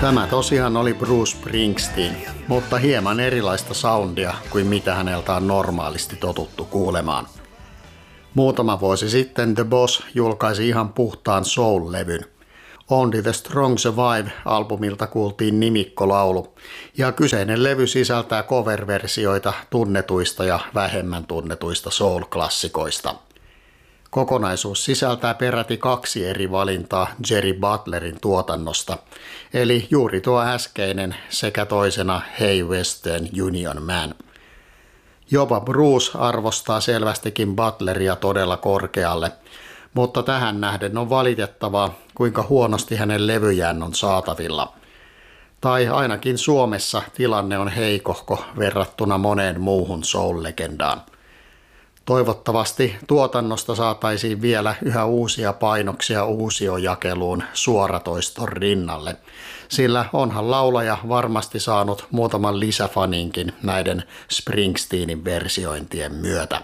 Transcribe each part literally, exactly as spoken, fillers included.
Tämä tosiaan oli Bruce Springsteen, mutta hieman erilaista soundia kuin mitä häneltä on normaalisti totuttu kuulemaan. Muutama vuosi sitten The Boss julkaisi ihan puhtaan soul-levyn. Only the Strong Survive-albumilta kuultiin nimikkolaulu, ja kyseinen levy sisältää cover-versioita tunnetuista ja vähemmän tunnetuista soul-klassikoista. Kokonaisuus sisältää peräti kaksi eri valintaa Jerry Butlerin tuotannosta, eli juuri tuo äskeinen sekä toisena Hey Western Union Man. Jopa Bruce arvostaa selvästikin Butleria todella korkealle, mutta tähän nähden on valitettavaa, kuinka huonosti hänen levyjään on saatavilla. Tai ainakin Suomessa tilanne on heikohko verrattuna moneen muuhun soul-legendaan. Toivottavasti tuotannosta saataisiin vielä yhä uusia painoksia uusiojakeluun suoratoiston rinnalle, sillä onhan laulaja varmasti saanut muutaman lisäfaninkin näiden Springsteenin versiointien myötä.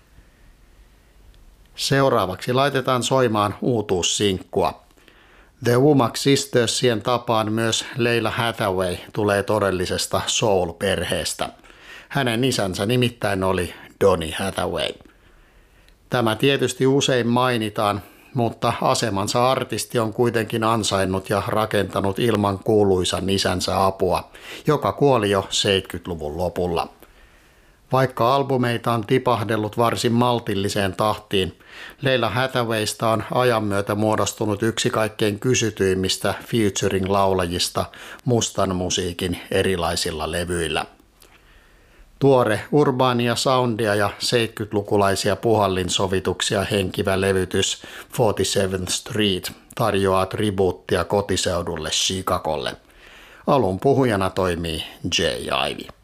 Seuraavaksi laitetaan soimaan uutuussinkkua. The Womack Sistersien tapaan myös Lalah Hathaway tulee todellisesta soul-perheestä. Hänen isänsä nimittäin oli Donny Hathaway. Tämä tietysti usein mainitaan, mutta asemansa artisti on kuitenkin ansainnut ja rakentanut ilman kuuluisan isänsä apua, joka kuoli jo seitsemänkymmentäluvun lopulla. Vaikka albumeita on tipahdellut varsin maltilliseen tahtiin, Lalah Hathawaysta on ajan myötä muodostunut yksi kaikkein kysytyimmistä featuring-laulajista mustan musiikin erilaisilla levyillä. Tuore urbaania soundia ja seitsemänkymmentälukulaisia puhallinsovituksia henkivä levytys forty-seventh Street tarjoaa tribuuttia kotiseudulle Chicagolle. Alun puhujana toimii Jay Ivey.